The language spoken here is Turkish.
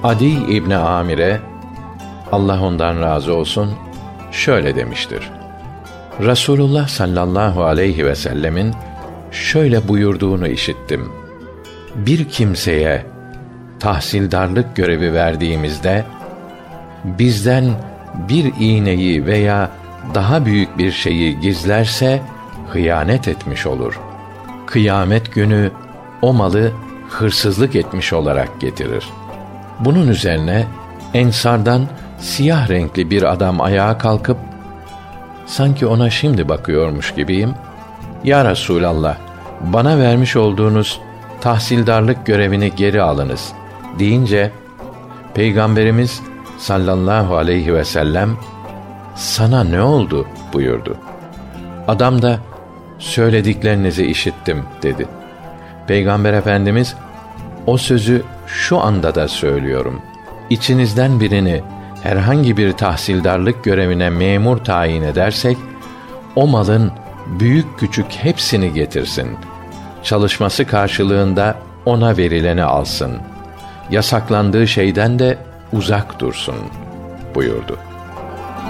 Adi İbni Amir'e, Allah ondan razı olsun, şöyle demiştir: Resulullah sallallahu aleyhi ve sellemin şöyle buyurduğunu işittim: Bir kimseye tahsildarlık görevi verdiğimizde, bizden bir iğneyi veya daha büyük bir şeyi gizlerse, hıyanet etmiş olur. Kıyamet günü o malı hırsızlık etmiş olarak getirir. Bunun üzerine Ensardan siyah renkli bir adam ayağa kalkıp, sanki ona şimdi bakıyormuş gibiyim, Ya Resûlallah, bana vermiş olduğunuz tahsildarlık görevini geri alınız deyince, Peygamberimiz sallallahu aleyhi ve sellem, sana ne oldu buyurdu. Adam da, söylediklerinizi işittim dedi. Peygamber Efendimiz, o sözü şu anda da söylüyorum. İçinizden birini herhangi bir tahsildarlık görevine memur tayin edersek, o malın büyük küçük hepsini getirsin. Çalışması karşılığında ona verileni alsın. Yasaklandığı şeyden de uzak dursun buyurdu.